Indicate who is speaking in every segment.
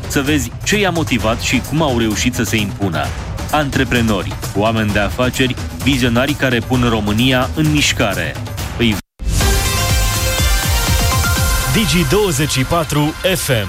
Speaker 1: să vezi ce i-a motivat și cum au reușit să se impună. Antreprenori, oameni de afaceri, vizionari care pun România în mișcare.
Speaker 2: Digi24 FM.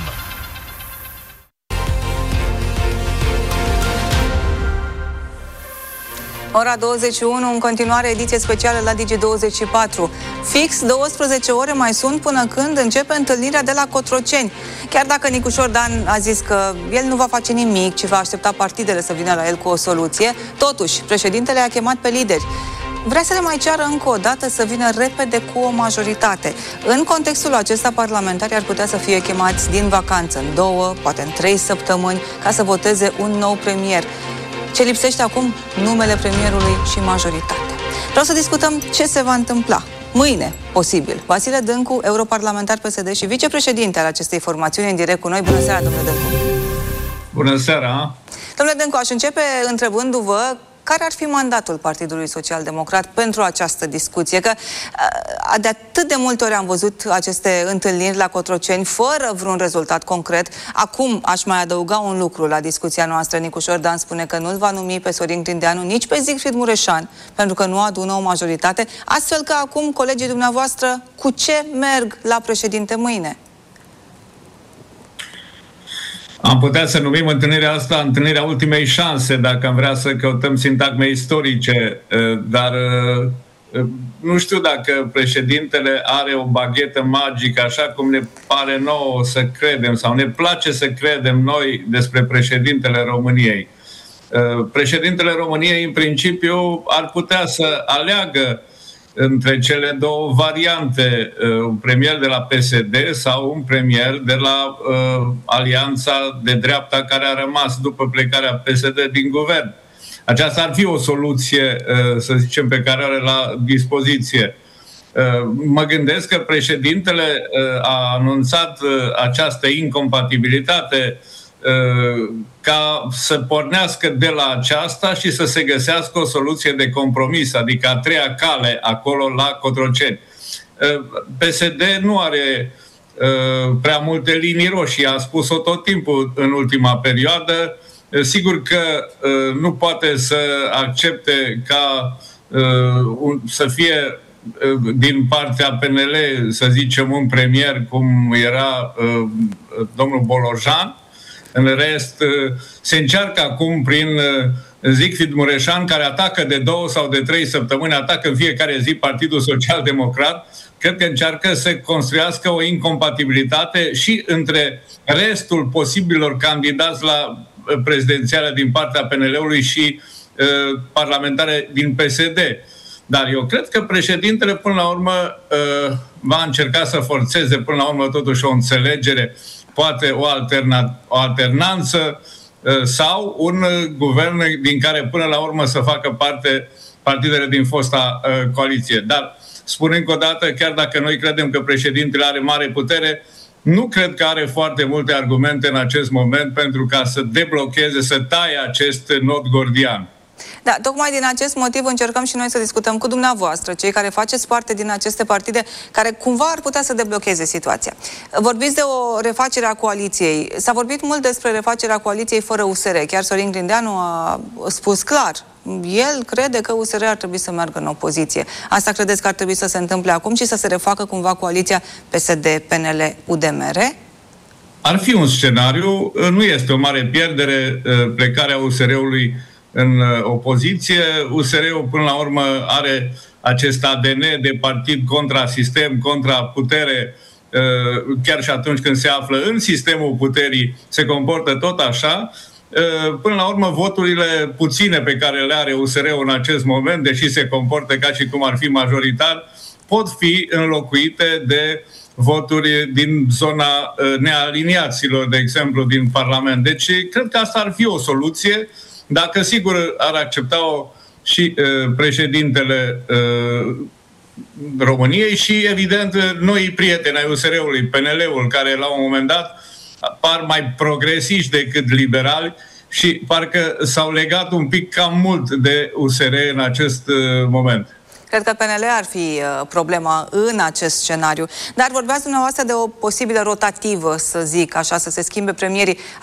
Speaker 3: Ora 21, în continuare ediție specială la Digi24. Fix 12 ore mai sunt până când începe întâlnirea de la Cotroceni. Chiar dacă Nicușor Dan a zis că el nu va face nimic, ci va aștepta partidele să vină la el cu o soluție, totuși, președintele a chemat pe lideri. Vrea să le mai ceară încă o dată să vină repede cu o majoritate. În contextul acesta, parlamentarii ar putea să fie chemați din vacanță în 2, poate în 3 săptămâni, ca să voteze un nou premier. Ce lipsește acum? Numele premierului și majoritatea. Vreau să discutăm ce se va întâmpla mâine, posibil. Vasile Dâncu, europarlamentar PSD și vicepreședinte al acestei formațiuni, în direct cu noi. Bună seara, domnule Dâncu!
Speaker 4: Bună seara!
Speaker 3: Domnule Dâncu, aș începe întrebându-vă care ar fi mandatul Partidului Social-Democrat pentru această discuție? Că de atât de multe ori am văzut aceste întâlniri la Cotroceni fără vreun rezultat concret. Acum aș mai adăuga un lucru la discuția noastră. Nicușor Dan spune că nu-l va numi pe Sorin Grindeanu, nici pe Siegfried Mureșan, pentru că nu adună o majoritate. Astfel că acum colegii dumneavoastră cu ce merg la președinte mâine?
Speaker 4: Am putea să numim întâlnirea asta întâlnirea ultimei șanse, dacă am vrea să căutăm sintagme istorice, dar nu știu dacă președintele are o baghetă magică, așa cum ne pare nouă să credem, sau ne place să credem noi despre președintele României. Președintele României, în principiu, ar putea să aleagă între cele două variante, un premier de la PSD sau un premier de la alianța de dreapta care a rămas după plecarea PSD din guvern. Aceasta ar fi o soluție, să zicem, pe care o are la dispoziție. Mă gândesc că președintele a anunțat această incompatibilitate ca să pornească de la aceasta și să se găsească o soluție de compromis, adică a treia cale acolo la Cotroceni. PSD nu are prea multe linii roșii, a spus-o tot timpul în ultima perioadă. Sigur că nu poate să accepte ca să fie din partea PNL, să zicem, un premier cum era domnul Bolojan. În rest, se încearcă acum prin Siegfried Mureșan, care atacă de 2 sau de 3 săptămâni, atacă în fiecare zi Partidul Social-Democrat. Cred că încearcă să construiască o incompatibilitate și între restul posibilor candidați la prezidențială din partea PNL-ului și parlamentare din PSD. Dar eu cred că președintele, până la urmă, va încerca să forțeze, până la urmă, totuși o înțelegere, poate o alternanță sau un guvern din care până la urmă să facă parte partidele din fosta coaliție. Dar, spun încă o dată, chiar dacă noi credem că președintele are mare putere, nu cred că are foarte multe argumente în acest moment pentru ca să deblocheze, să taie acest nod gordian.
Speaker 3: Da, tocmai din acest motiv încercăm și noi să discutăm cu dumneavoastră, cei care faceți parte din aceste partide, care cumva ar putea să deblocheze situația. Vorbiți de o refacere a coaliției. S-a vorbit mult despre refacerea coaliției fără USR. Chiar Sorin Grindeanu a spus clar. El crede că USR ar trebui să meargă în opoziție. Asta credeți că ar trebui să se întâmple acum și să se refacă cumva coaliția PSD-PNL-UDMR?
Speaker 4: Ar fi un scenariu. Nu este o mare pierdere plecarea USR-ului în opoziție. USR-ul, până la urmă, are acest ADN de partid contra sistem, contra putere, chiar și atunci când se află în sistemul puterii, se comportă tot așa. Până la urmă, voturile puține pe care le are USR-ul în acest moment, deși se comportă ca și cum ar fi majoritar, pot fi înlocuite de voturi din zona nealiniaților, de exemplu, din Parlament. Deci, cred că asta ar fi o soluție, dacă sigur ar accepta-o și președintele României și, evident, noi prieteni ai USR-ului, PNL-ul, care la un moment dat par mai progresiști decât liberali și parcă s-au legat un pic cam mult de USR în acest moment.
Speaker 3: Cred că PNL ar fi problema în acest scenariu. Dar vorbeați dumneavoastră de o posibilă rotativă, să zic așa, să se schimbe premierii.